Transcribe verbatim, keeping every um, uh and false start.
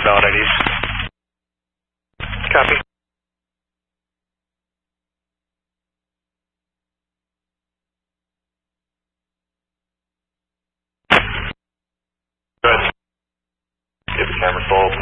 those valid I Ds. Copy. Good. Get the camera sold.